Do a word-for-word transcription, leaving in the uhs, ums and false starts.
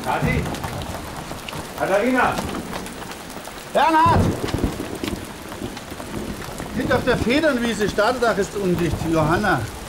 Kathi? Katharina? Bernhard! Hinter auf der Federnwiese, Starterdach ist undicht. Johanna.